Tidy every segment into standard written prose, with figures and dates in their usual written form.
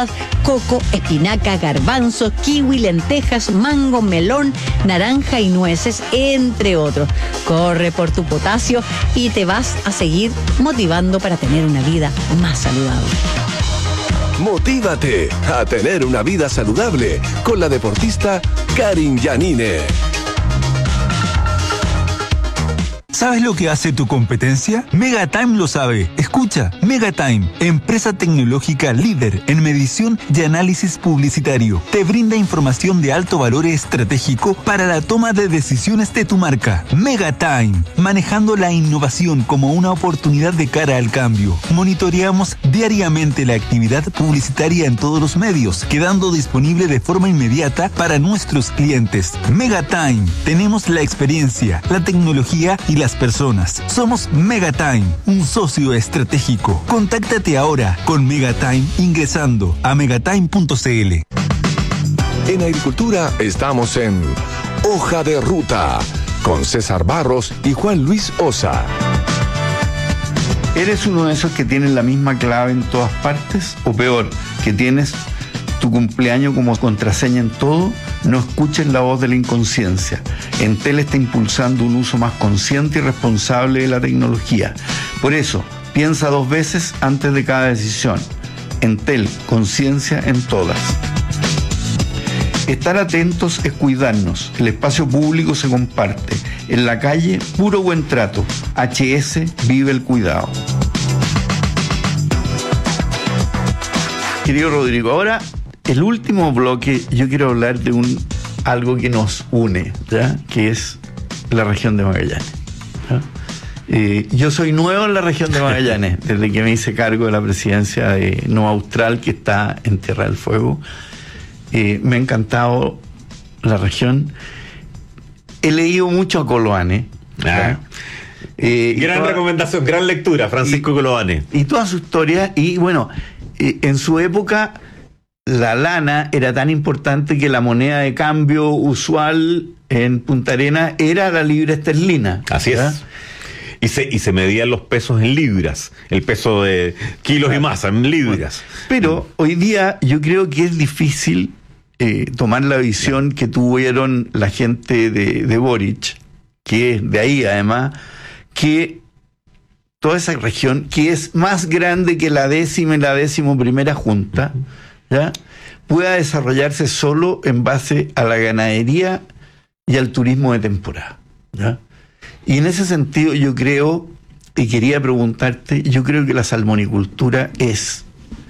coco, espinaca, garbanzos, kiwi, lentejas, mango, melón, naranja y nueces, entre otros. Corre por tu potasio y te vas a seguir motivando para tener una vida más saludable. Motívate a tener una vida saludable con la deportista Karin Yanine. ¿Sabes lo que hace tu competencia? Megatime lo sabe. Escucha, Megatime, empresa tecnológica líder en medición y análisis publicitario. Te brinda información de alto valor estratégico para la toma de decisiones de tu marca. Megatime, manejando la innovación como una oportunidad de cara al cambio. Monitoreamos diariamente la actividad publicitaria en todos los medios, quedando disponible de forma inmediata para nuestros clientes. Megatime, tenemos la experiencia, la tecnología y las personas. Somos Megatime, un socio estratégico. Contáctate ahora con Megatime ingresando a megatime.cl. En agricultura estamos en Hoja de Ruta con César Barros y Juan Luis Osa. ¿Eres uno de esos que tienen la misma clave en todas partes? O peor, que tienes tu cumpleaños como contraseña en todo. No escuches la voz de la inconsciencia. Entel está impulsando un uso más consciente y responsable de la tecnología. Por eso, piensa 2 veces antes de cada decisión. Entel, conciencia en todas. Estar atentos es cuidarnos. El espacio público se comparte. En la calle, puro buen trato. HS, vive el cuidado. Querido Rodrigo, ahora el último bloque, yo quiero hablar de algo que nos une, ¿ya? Que es la región de Magallanes. Yo soy nuevo en la región de Magallanes, desde que me hice cargo de la presidencia de Nova Austral, que está en Tierra del Fuego. Me ha encantado la región. He leído mucho a Coloane. Gran recomendación, gran lectura, Francisco Coloane. Y toda su historia, y bueno, en su época la lana era tan importante que la moneda de cambio usual en Punta Arenas era la libra esterlina. Así es. Y se medían los pesos en libras, el peso de kilos y masa en libras. Pero hoy día yo creo que es difícil tomar la visión que tuvieron la gente de Boric, que es de ahí además, que toda esa región, que es más grande que la 10ª y la 11ª Junta, ¿ya?, pueda desarrollarse solo en base a la ganadería y al turismo de temporada, ¿ya? Y en ese sentido yo creo, y quería preguntarte, yo creo que la salmonicultura es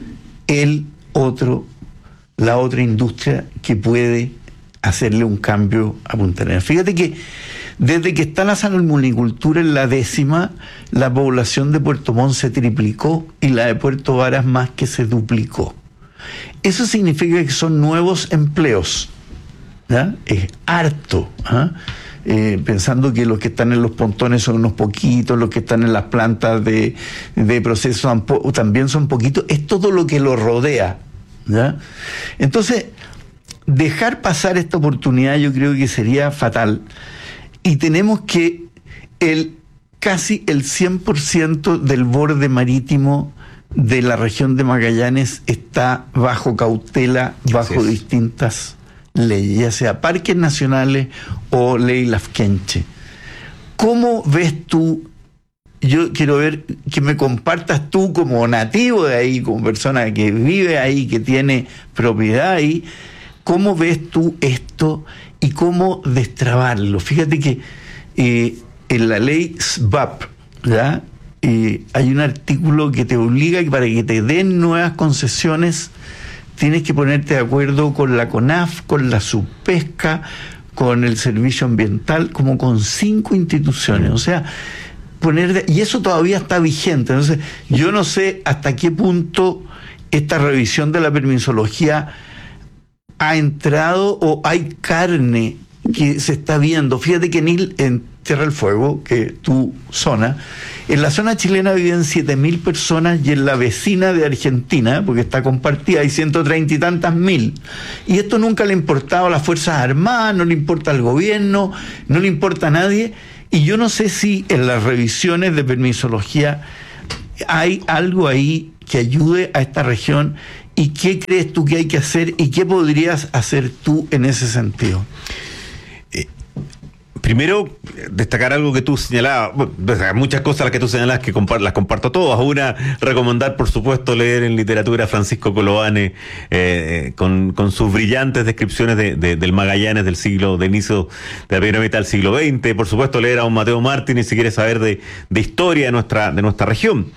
la otra industria que puede hacerle un cambio a Punta Arenas. Fíjate que desde que está la salmonicultura en la 10ª, la población de Puerto Montt se triplicó y la de Puerto Varas más que se duplicó. Eso significa que son nuevos empleos, ¿ya? Es harto, ¿ah? Pensando que los que están en los pontones son unos poquitos, los que están en las plantas de proceso también son poquitos, es todo lo que lo rodea, ¿ya? Entonces, dejar pasar esta oportunidad yo creo que sería fatal, y tenemos que casi el 100% del borde marítimo de la región de Magallanes está bajo cautela, bajo distintas leyes, ya sea parques nacionales o ley Lafkenche. ¿Cómo ves tú? Yo quiero ver que me compartas tú como nativo de ahí, como persona que vive ahí, que tiene propiedad ahí, ¿cómo ves tú esto y cómo destrabarlo? Fíjate que en la ley SBAP, ¿ya?, hay un artículo que te obliga que para que te den nuevas concesiones tienes que ponerte de acuerdo con la CONAF, con la Subpesca, con el Servicio Ambiental, como con 5 instituciones. O sea, y eso todavía está vigente. Entonces, yo no sé hasta qué punto esta revisión de la permisología ha entrado o hay carne que se está viendo. Fíjate que en Tierra del Fuego, que es tu zona, en la zona chilena viven 7.000 personas y en la vecina de Argentina, porque está compartida, hay 130 y tantas mil. Y esto nunca le importaba a las Fuerzas Armadas, no le importa al gobierno, no le importa a nadie. Y yo no sé si en las revisiones de permisología hay algo ahí que ayude a esta región ¿Y qué crees tú que hay que hacer y qué podrías hacer tú en ese sentido? Primero, destacar algo que tú señalabas, muchas cosas las que tú señalabas que las comparto todas. Una, recomendar, por supuesto, leer en literatura a Francisco Coloane, con sus brillantes descripciones del Magallanes del inicio de la primera mitad del siglo XX. Por supuesto, leer a don Mateo Martínez si quiere saber de historia de nuestra región.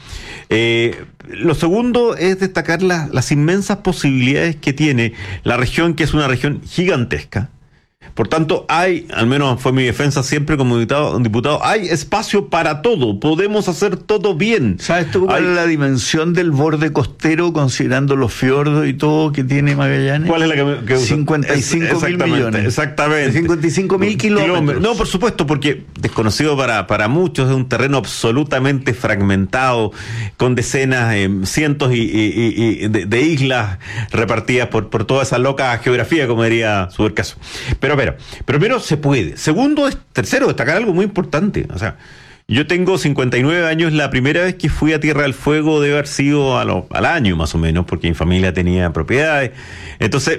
Lo segundo es destacar las inmensas posibilidades que tiene la región, que es una región gigantesca. Por tanto, al menos fue mi defensa siempre como diputado, hay espacio para todo, podemos hacer todo bien. ¿Sabes tú cuál es la dimensión del borde costero, considerando los fiordos y todo que tiene Magallanes? ¿Cuál es la que 55.000 millones. Exactamente. 55.000 kilómetros. No, por supuesto, porque desconocido para muchos, es un terreno absolutamente fragmentado, con decenas, cientos de islas repartidas por toda esa loca geografía, como diría Subercaso. Pero primero se puede. Tercero, destacar algo muy importante. O sea, yo tengo 59 años, la primera vez que fui a Tierra del Fuego debe haber sido al año más o menos, porque mi familia tenía propiedades. Entonces,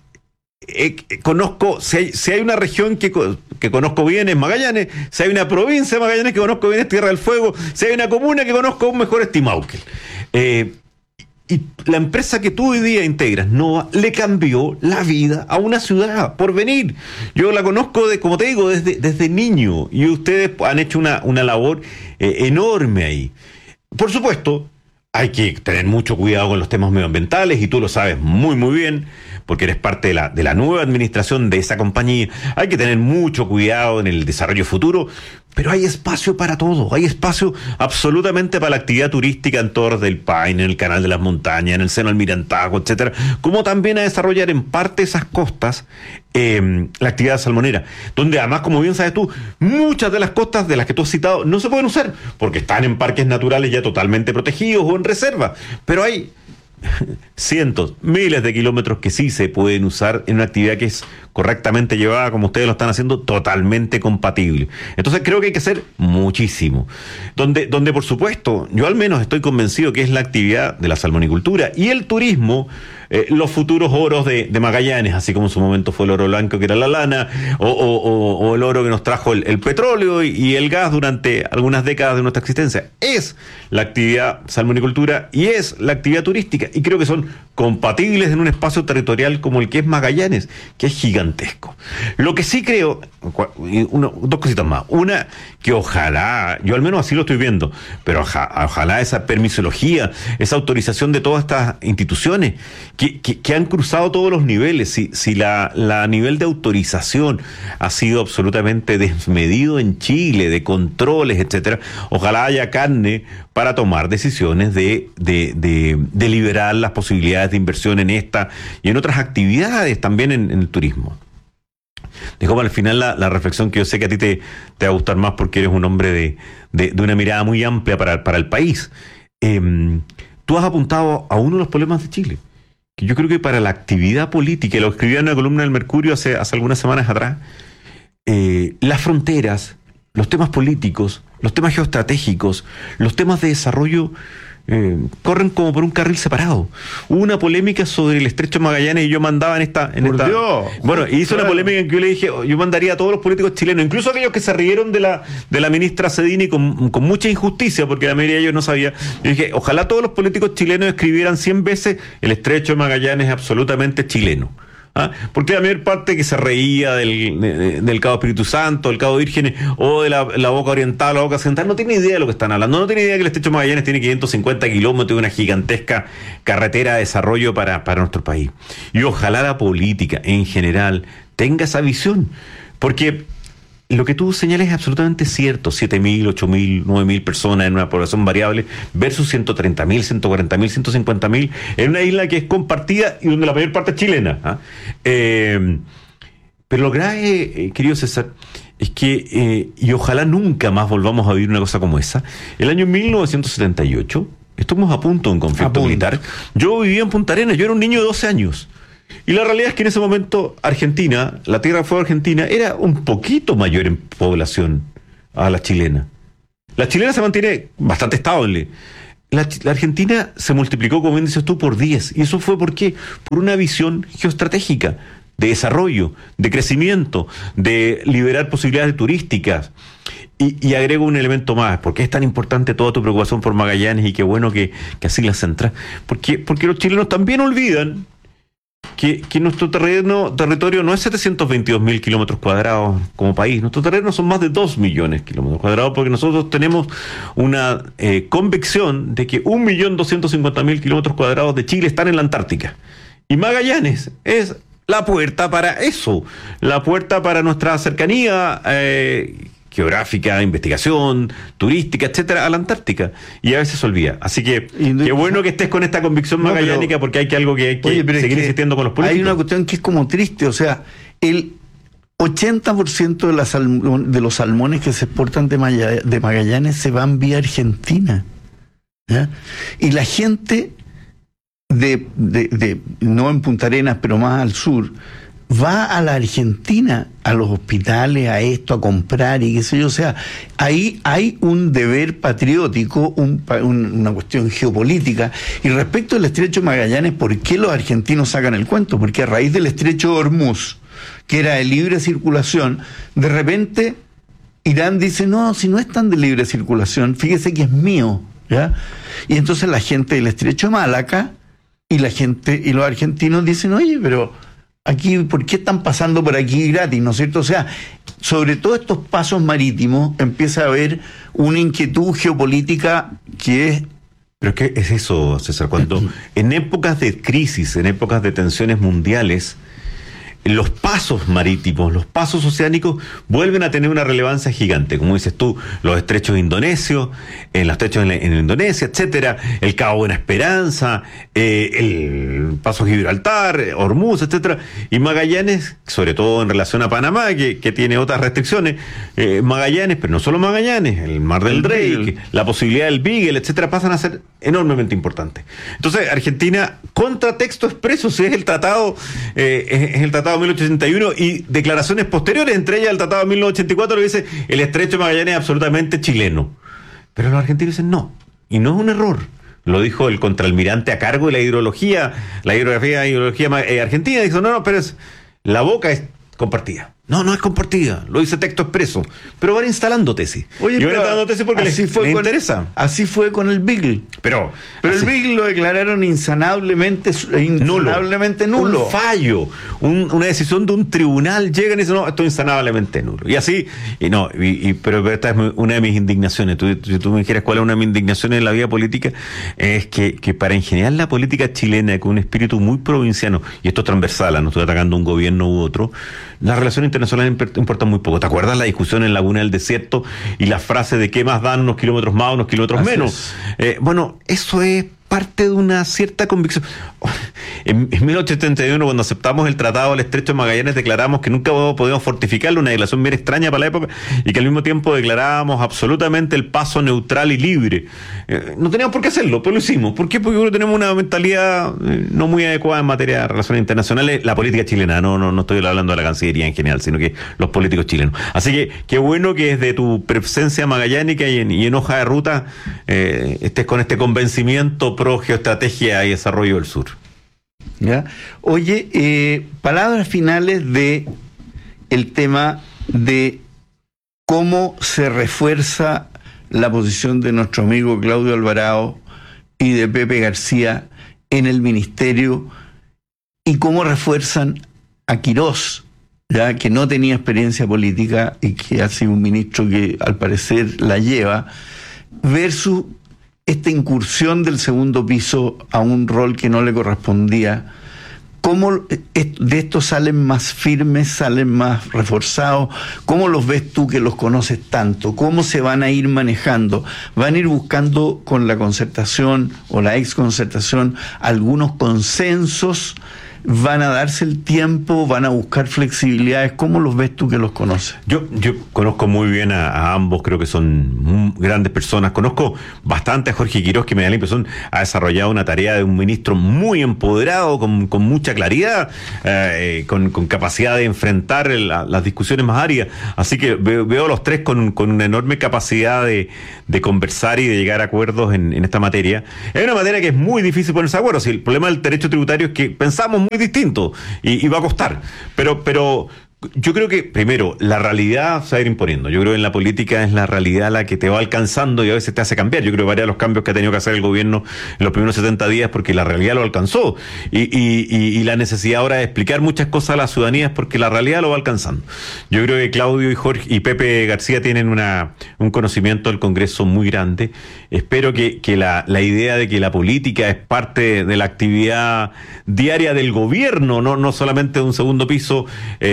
conozco, si hay una región que conozco bien es Magallanes, si hay una provincia de Magallanes que conozco bien es Tierra del Fuego, si hay una comuna que conozco aún mejor es Timauquel. Y la empresa que tú hoy día integras, NOVA, le cambió la vida a una ciudad por venir. Yo la conozco, como te digo, desde niño, y ustedes han hecho una labor enorme ahí. Por supuesto, hay que tener mucho cuidado con los temas medioambientales, y tú lo sabes muy, muy bien, porque eres parte de la nueva administración de esa compañía. Hay que tener mucho cuidado en el desarrollo futuro, pero hay espacio para todo. Hay espacio absolutamente para la actividad turística en Torres del Paine, en el Canal de las Montañas, en el Seno Almirantazgo, etcétera, como también a desarrollar en parte esas costas la actividad salmonera, donde además, como bien sabes tú, muchas de las costas de las que tú has citado no se pueden usar, porque están en parques naturales ya totalmente protegidos o en reserva, pero hay cientos, miles de kilómetros que sí se pueden usar en una actividad que es correctamente llevada, como ustedes lo están haciendo, totalmente compatible. Entonces creo que hay que hacer muchísimo. Donde por supuesto, yo al menos estoy convencido que es la actividad de la salmonicultura y el turismo, los futuros oros de Magallanes, así como en su momento fue el oro blanco que era la lana, o el oro que nos trajo el petróleo y el gas durante algunas décadas de nuestra existencia. Es la actividad salmonicultura y es la actividad turística, y creo que son compatibles en un espacio territorial como el que es Magallanes, que es gigantesco. Lo que sí creo, dos cositas más. Una, que ojalá, yo al menos así lo estoy viendo, pero ojalá esa permisología, esa autorización de todas estas instituciones que han cruzado todos los niveles, si la nivel de autorización ha sido absolutamente desmedido en Chile, de controles, etcétera, ojalá haya carne para tomar decisiones de liberar las posibilidades de inversión en esta y en otras actividades también en el turismo. Dejo para al final la reflexión que yo sé que a ti te va a gustar más, porque eres un hombre de una mirada muy amplia para el país. Tú has apuntado a uno de los problemas de Chile, que yo creo que para la actividad política, y lo escribí en una columna del Mercurio hace algunas semanas atrás, las fronteras, los temas políticos, los temas geoestratégicos, los temas de desarrollo corren como por un carril separado. Hubo una polémica sobre el Estrecho de Magallanes y yo mandaba Dios, bueno, hizo una polémica en que yo le dije, yo mandaría a todos los políticos chilenos, incluso aquellos que se rieron de la ministra Cedini con mucha injusticia, porque la mayoría de ellos no sabía. Yo dije, ojalá todos los políticos chilenos escribieran 100 veces el Estrecho de Magallanes es absolutamente chileno. Porque la mayor parte que se reía del Cabo Espíritu Santo, del Cabo Vírgenes, o de la Boca Oriental, la Boca Occidental, no tiene idea de lo que están hablando, no tiene idea que el Estrecho de Magallanes tiene 550 kilómetros de una gigantesca carretera de desarrollo para nuestro país. Y ojalá la política en general tenga esa visión, porque lo que tú señalas es absolutamente cierto. 7.000, 8.000, 9.000 personas en una población variable versus 130.000, 140.000, 150.000 en una isla que es compartida y donde la mayor parte es chilena. Pero lo grave, querido César, es que, y ojalá nunca más volvamos a vivir una cosa como esa. El año 1978, estuvimos a punto de un conflicto militar. Yo vivía en Punta Arenas, yo era un niño de 12 años. Y la realidad es que en ese momento Argentina, la Tierra del Fuego argentina, era un poquito mayor en población a la chilena. La chilena se mantiene bastante estable. la Argentina se multiplicó, como bien dices tú, por 10. ¿Y eso fue por qué? Por una visión geoestratégica, de desarrollo, de crecimiento, de liberar posibilidades turísticas. Y agrego un elemento más. ¿Por qué es tan importante toda tu preocupación por Magallanes? Y qué bueno que así la centras. Porque los chilenos también olvidan que nuestro territorio no es 722.000 kilómetros cuadrados como país. Nuestro terreno son más de 2 millones de kilómetros cuadrados, porque nosotros tenemos una convicción de que 1.250.000 kilómetros cuadrados de Chile están en la Antártica. Y Magallanes es la puerta para eso, la puerta para nuestra cercanía geográfica, investigación, turística, etcétera, a la Antártica. Y a veces se olvida. Así que qué bueno que estés con esta convicción magallánica, porque hay algo que hay que seguir insistiendo con los políticos. Hay una cuestión que es como triste, o sea, el 80% de los salmones que se exportan de Magallanes se van vía Argentina, ¿ya? Y la gente no en Punta Arenas, pero más al sur, va a la Argentina, a los hospitales, a esto, a comprar y qué sé yo. O sea, ahí hay un deber patriótico, una cuestión geopolítica. Y respecto al estrecho de Magallanes, ¿por qué los argentinos sacan el cuento? Porque a raíz del estrecho de Hormuz, que era de libre circulación, de repente Irán dice, no, si no es tan de libre circulación, fíjese que es mío, ¿ya? Y entonces la gente del estrecho de Malaca y los argentinos dicen, oye, pero aquí, ¿por qué están pasando por aquí gratis? ¿No es cierto? O sea, sobre todo estos pasos marítimos empieza a haber una inquietud geopolítica que es... Pero es que es eso, César, cuando en épocas de crisis, en épocas de tensiones mundiales, los pasos marítimos, los pasos oceánicos vuelven a tener una relevancia gigante. Como dices tú, los estrechos indonesios, los estrechos en Indonesia, etcétera, el Cabo Buena Esperanza, el paso Gibraltar, Hormuz, etcétera, y Magallanes, sobre todo en relación a Panamá, que tiene otras restricciones, Magallanes, pero no solo Magallanes, el Mar del Drake, la posibilidad del Beagle, etcétera, pasan a ser enormemente importantes. Entonces, Argentina, contra texto expreso, si es el tratado, es el tratado de 1881 y declaraciones posteriores, entre ellas el tratado de 1984, que dice el estrecho de Magallanes es absolutamente chileno. Pero los argentinos dicen no, y no es un error. Lo dijo el contraalmirante a cargo de la hidrografía argentina, dijo, no, pero la boca es compartida. No es compartida, lo dice texto expreso, pero van instalando tesis. Oye, y van instalando tesis porque les interesa. Así fue con el Beagle. Pero el Beagle lo declararon insanablemente nulo. Un fallo, una decisión de un tribunal, llegan y dicen, no, esto es insanablemente nulo. Y así, pero esta es una de mis indignaciones. Si tú me dijeras cuál es una de mis indignaciones en la vida política, es que para ingeniar la política chilena con un espíritu muy provinciano, y esto es transversal, no estoy atacando un gobierno u otro, las relaciones internacionales importan muy poco. ¿Te acuerdas la discusión en Laguna del Desierto y la frase de qué más dan unos kilómetros más, unos kilómetros menos? Bueno, eso es parte de una cierta convicción. En 1871, cuando aceptamos el Tratado del Estrecho de Magallanes, declaramos que nunca podíamos fortificarlo, una declaración bien extraña para la época, y que al mismo tiempo declarábamos absolutamente el paso neutral y libre. No teníamos por qué hacerlo, pero lo hicimos. ¿Por qué? Porque tenemos una mentalidad no muy adecuada en materia de relaciones internacionales, la política chilena, no estoy hablando de la Cancillería en general, sino que los políticos chilenos. Así que qué bueno que desde tu presencia magallánica y en hoja de ruta estés con este convencimiento pro geoestrategia y desarrollo del sur. ¿Ya? Oye, palabras finales de el tema de cómo se refuerza la posición de nuestro amigo Claudio Alvarado y de Pepe García en el ministerio, y cómo refuerzan a Quirós, ya que no tenía experiencia política y que ha sido un ministro que al parecer la lleva, versus esta incursión del segundo piso a un rol que no le correspondía. ¿Cómo de estos salen más firmes, salen más reforzados? ¿Cómo los ves tú que los conoces tanto? ¿Cómo se van a ir manejando? ¿Van a ir buscando con la concertación o la exconcertación algunos consensos van a darse el tiempo, van a buscar flexibilidades. ¿Cómo los ves tú que los conoces? Yo conozco muy bien a ambos, creo que son grandes personas. Conozco bastante a Jorge Quirós, que me da la impresión ha desarrollado una tarea de un ministro muy empoderado, con mucha claridad, con capacidad de enfrentar las discusiones más áridas. Así que veo a los tres con una enorme capacidad de conversar y de llegar a acuerdos en esta materia. Es una materia que es muy difícil ponerse de acuerdo. Si el problema del derecho tributario es que pensamos muy distinto y va a costar. Pero yo creo que, primero, la realidad se va a ir imponiendo. Yo creo que en la política es la realidad la que te va alcanzando y a veces te hace cambiar. Yo creo que varios de los cambios que ha tenido que hacer el gobierno en los primeros 70 días porque la realidad lo alcanzó. Y la necesidad ahora de explicar muchas cosas a la ciudadanía es porque la realidad lo va alcanzando. Yo creo que Claudio y Jorge y Pepe García tienen un conocimiento del Congreso muy grande. Espero que la idea de que la política es parte de la actividad diaria del gobierno, no solamente de un segundo piso,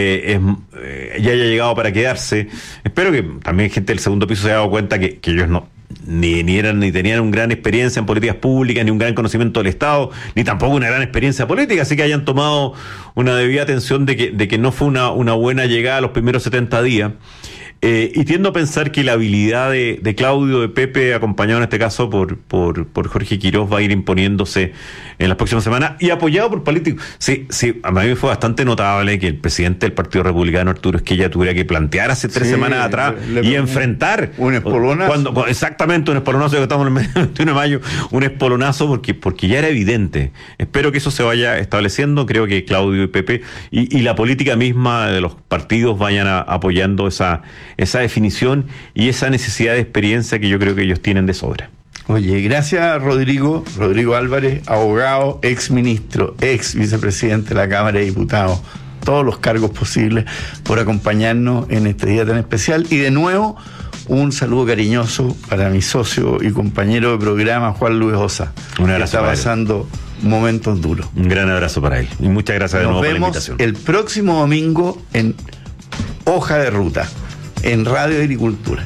ya haya llegado para quedarse. Espero que también gente del segundo piso se haya dado cuenta que ellos ni tenían una gran experiencia en políticas públicas, ni un gran conocimiento del Estado, ni tampoco una gran experiencia política, así que hayan tomado una debida atención de que no fue una buena llegada a los primeros 70 días. Y tiendo a pensar que la habilidad de Claudio, de Pepe, acompañado en este caso por Jorge Quirós, va a ir imponiéndose en las próximas semanas y apoyado por políticos. Sí, a mí me fue bastante notable que el presidente del Partido Republicano, Arturo Esquella, tuviera que plantear hace 3 semanas atrás y enfrentar un espolonazo. Exactamente, un espolonazo, que estamos en el 21 de mayo, un espolonazo porque ya era evidente. Espero que eso se vaya estableciendo. Creo que Claudio y Pepe y la política misma de los partidos vayan apoyando esa definición y esa necesidad de experiencia que yo creo que ellos tienen de sobra. Oye, gracias Rodrigo Álvarez, abogado, ex ministro, ex vicepresidente de la Cámara de Diputados, todos los cargos posibles, por acompañarnos en este día tan especial. Y de nuevo, un saludo cariñoso para mi socio y compañero de programa, Juan Luis Osa, un abrazo, que está pasando momentos duros. Un gran abrazo para él y muchas gracias de nuevo por la invitación. Nos vemos el próximo domingo en Hoja de Ruta, en Radio Agricultura.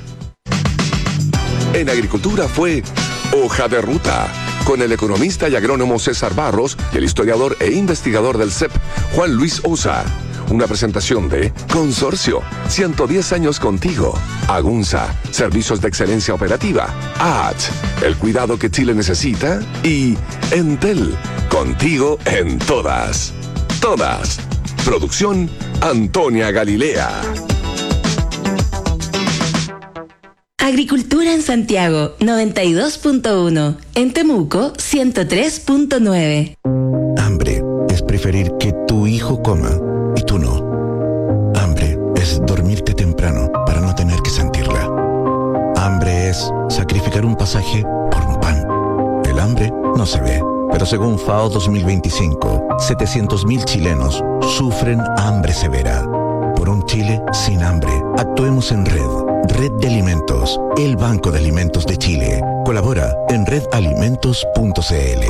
En Agricultura fue Hoja de Ruta, con el economista y agrónomo César Barros y el historiador e investigador del CEP, Juan Luis Osa. Una presentación de Consorcio, 110 años contigo. Agunza, servicios de excelencia operativa. AT, el cuidado que Chile necesita. Y Entel, contigo en todas. Todas. Producción Antonia Galilea. Agricultura en Santiago, 92.1. En Temuco, 103.9. Hambre es preferir que tu hijo coma y tú no. Hambre es dormirte temprano para no tener que sentirla. Hambre es sacrificar un pasaje por un pan. El hambre no se ve, pero según FAO 2025, 700.000 chilenos sufren hambre severa. Por un Chile sin hambre, actuemos en red. Red de Alimentos, el Banco de Alimentos de Chile. Colabora en redalimentos.cl.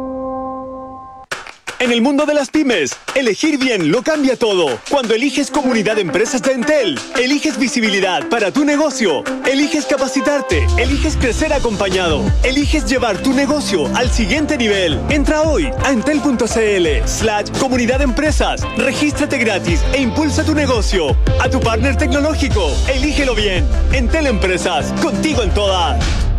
En el mundo de las pymes, elegir bien lo cambia todo. Cuando eliges Comunidad de Empresas de Entel, eliges visibilidad para tu negocio, eliges capacitarte, eliges crecer acompañado, eliges llevar tu negocio al siguiente nivel. Entra hoy a entel.cl/Comunidad de Empresas, regístrate gratis e impulsa tu negocio. A tu partner tecnológico, elígelo bien. Entel Empresas, contigo en todas.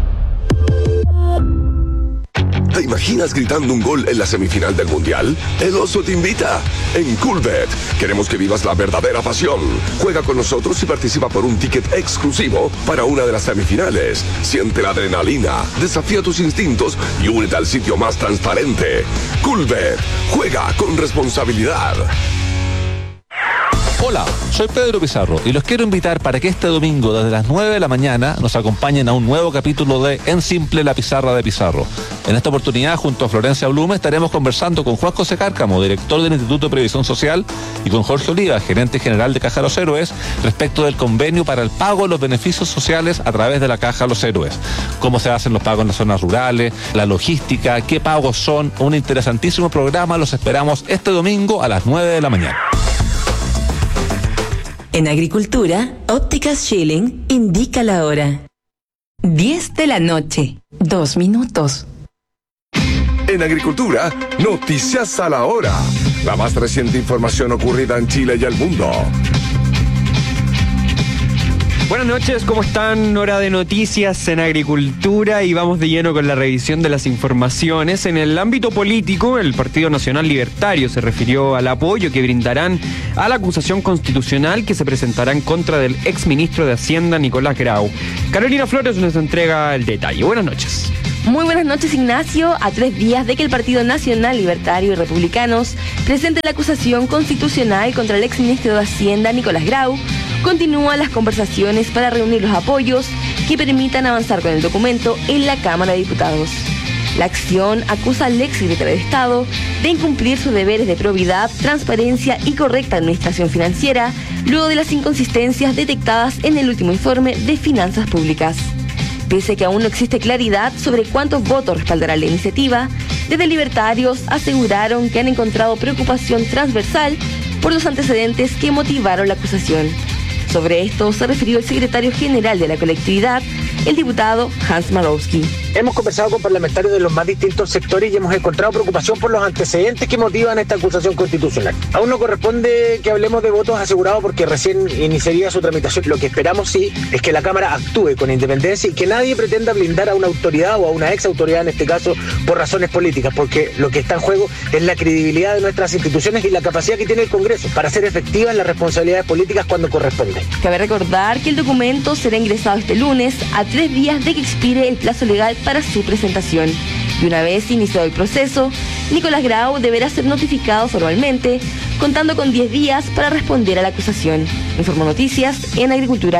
¿Te imaginas gritando un gol en la semifinal del Mundial? El Oso te invita. En Coolbet queremos que vivas la verdadera pasión. Juega con nosotros y participa por un ticket exclusivo para una de las semifinales. Siente la adrenalina, desafía tus instintos y únete al sitio más transparente. Coolbet. Juega con responsabilidad. Hola, soy Pedro Pizarro y los quiero invitar para que este domingo desde las 9 de la mañana nos acompañen a un nuevo capítulo de En Simple, la pizarra de Pizarro. En esta oportunidad, junto a Florencia Blume, estaremos conversando con Juan José Cárcamo, director del Instituto de Previsión Social, y con Jorge Oliva, gerente general de Caja Los Héroes, respecto del convenio para el pago de los beneficios sociales a través de la Caja Los Héroes. Cómo se hacen los pagos en las zonas rurales, la logística, qué pagos son. Un interesantísimo programa, los esperamos este domingo a las 9 de la mañana. En Agricultura, Ópticas Schilling indica la hora. 10 de la noche, 2 minutos. En Agricultura, noticias a la hora. la más reciente información ocurrida en Chile y el mundo. Buenas noches, ¿cómo están? Hora de noticias en agricultura y vamos de lleno con la revisión de las informaciones. En el ámbito político, el Partido Nacional Libertario se refirió al apoyo que brindarán a la acusación constitucional que se presentará en contra del exministro de Hacienda, Nicolás Grau. Carolina Flores nos entrega el detalle. Buenas noches. Muy buenas noches, Ignacio. A 3 días de que el Partido Nacional Libertario y Republicanos presente la acusación constitucional contra el exministro de Hacienda, Nicolás Grau, continúan las conversaciones para reunir los apoyos que permitan avanzar con el documento en la Cámara de Diputados. La acción acusa al exsecretario de Estado de incumplir sus deberes de probidad, transparencia y correcta administración financiera, luego de las inconsistencias detectadas en el último informe de finanzas públicas. Pese a que aún no existe claridad sobre cuántos votos respaldará la iniciativa, desde Libertarios aseguraron que han encontrado preocupación transversal por los antecedentes que motivaron la acusación. Sobre esto se refirió el secretario general de la colectividad, el diputado Hans Marowski. Hemos conversado con parlamentarios de los más distintos sectores y hemos encontrado preocupación por los antecedentes que motivan esta acusación constitucional. Aún no corresponde que hablemos de votos asegurados porque recién iniciaría su tramitación. Lo que esperamos sí es que la Cámara actúe con independencia y que nadie pretenda blindar a una autoridad o a una ex autoridad en este caso por razones políticas, porque lo que está en juego es la credibilidad de nuestras instituciones y la capacidad que tiene el Congreso para hacer efectivas las responsabilidades políticas cuando corresponde. Cabe recordar que el documento será ingresado este lunes a 3 días de que expire el plazo legal para su presentación. Y una vez iniciado el proceso, Nicolás Grau deberá ser notificado formalmente, contando con 10 días para responder a la acusación. Informó Noticias en Agricultura.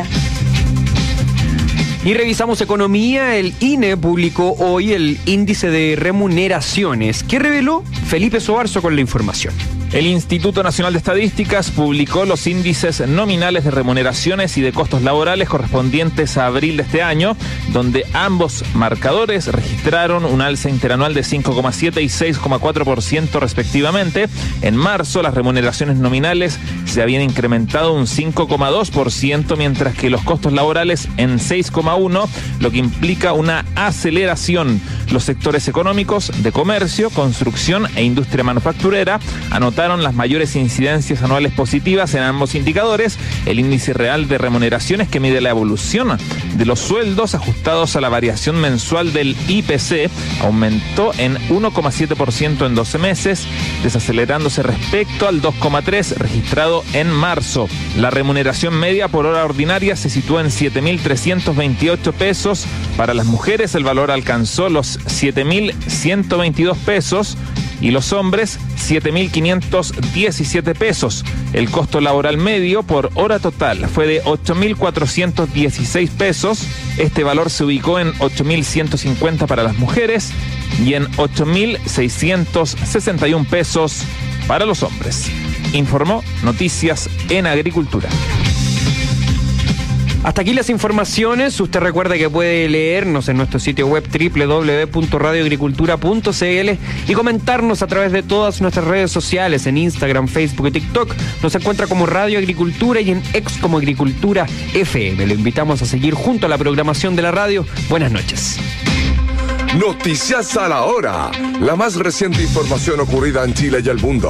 Y revisamos economía. El INE publicó hoy el índice de remuneraciones que reveló Felipe Soarzo con la información. El Instituto Nacional de Estadísticas publicó los índices nominales de remuneraciones y de costos laborales correspondientes a abril de este año, donde ambos marcadores registraron un alza interanual de 5,7 y 6,4% respectivamente. En marzo, las remuneraciones nominales se habían incrementado un 5,2%, mientras que los costos laborales en 6,1%, lo que implica una aceleración. Los sectores económicos de comercio, construcción e industria manufacturera anotaron las mayores incidencias anuales positivas en ambos indicadores. El índice real de remuneraciones, que mide la evolución de los sueldos ajustados a la variación mensual del IPC, aumentó en 1,7% en 12 meses, desacelerándose respecto al 2,3% registrado en marzo. La remuneración media por hora ordinaria se sitúa en 7.328 pesos. Para las mujeres el valor alcanzó los 7.122 pesos y los hombres 7.517 pesos. El costo laboral medio por hora total fue de 8.416 pesos. Este valor se ubicó en 8.150 para las mujeres y en 8.661 pesos para los hombres. Informó Noticias en Agricultura. Hasta aquí las informaciones. Usted recuerda que puede leernos en nuestro sitio web www.radioagricultura.cl y comentarnos a través de todas nuestras redes sociales en Instagram, Facebook y TikTok. Nos encuentra como Radio Agricultura y en X como Agricultura FM. Lo invitamos a seguir junto a la programación de la radio. Buenas noches. Noticias a la hora. La más reciente información ocurrida en Chile y el mundo.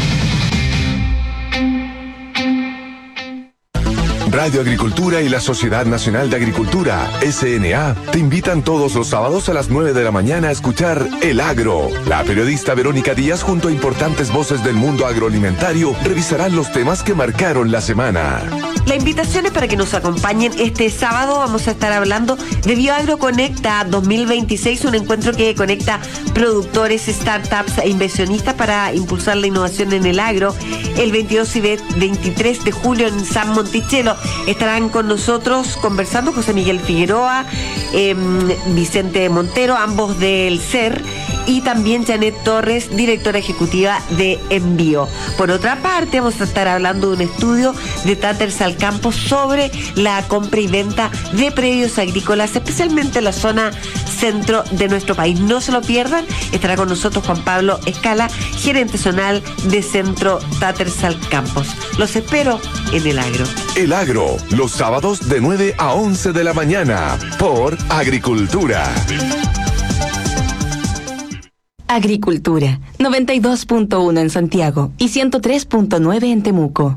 Radio Agricultura y la Sociedad Nacional de Agricultura, SNA, te invitan todos los sábados a las 9 de la mañana a escuchar El Agro. La periodista Verónica Díaz, junto a importantes voces del mundo agroalimentario, revisarán los temas que marcaron la semana. La invitación es para que nos acompañen este sábado. Vamos a estar hablando de BioAgro Conecta 2026, un encuentro que conecta productores, startups e inversionistas para impulsar la innovación en el agro. El 22 y 23 de julio en San Monticello estarán con nosotros conversando José Miguel Figueroa, Vicente Montero, ambos del CER, y también Janet Torres, directora ejecutiva de Envío. Por otra parte, vamos a estar hablando de un estudio de Taters al Campo sobre la compra y venta de predios agrícolas, especialmente en la zona centro de nuestro país. No se lo pierdan. Estará con nosotros Juan Pablo Escala, gerente zonal de Centro Taters al Campos. Los espero en El Agro. El Agro, los sábados de 9 a 11 de la mañana, por Agricultura. Agricultura, 92.1 en Santiago y 103.9 en Temuco.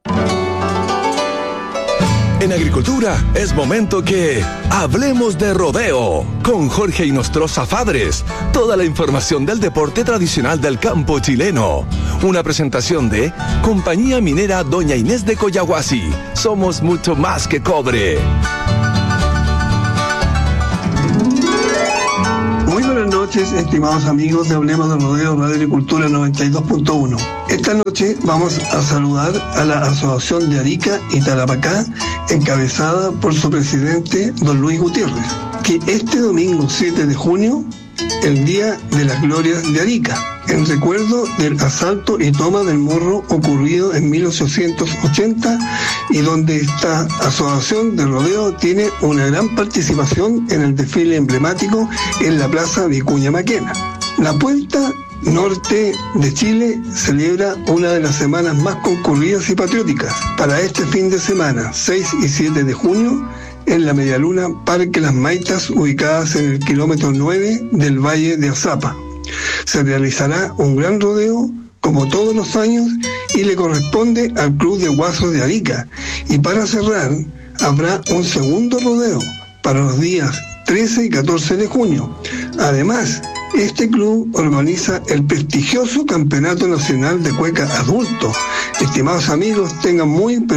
En Agricultura es momento que hablemos de rodeo con Jorge Inostroza Fadres. Toda la información del deporte tradicional del campo chileno. Una presentación de Compañía Minera Doña Inés de Collahuasi. Somos mucho más que cobre. Muy buenas noches, estimados amigos de Hablemos de Rodeo Radio Agricultura 92.1. Esta noche vamos a saludar a la Asociación de Arica y Tarapacá, encabezada por su presidente, don Luis Gutiérrez, que este domingo 7 de junio, el Día de las Glorias de Arica, en recuerdo del asalto y toma del Morro ocurrido en 1880 y donde esta asociación de rodeo tiene una gran participación en el desfile emblemático en la Plaza Vicuña Maquena. La Puerta Norte de Chile celebra una de las semanas más concurridas y patrióticas. Para este fin de semana, 6 y 7 de junio, en la Medialuna Parque Las Maitas, ubicadas en el kilómetro 9 del Valle de Azapa. Se realizará un gran rodeo, como todos los años, y le corresponde al Club de Guasos de Arica. Y para cerrar, habrá un segundo rodeo para los días 13 y 14 de junio. Además, este club organiza el prestigioso Campeonato Nacional de Cueca Adulto. Estimados amigos, tengan muy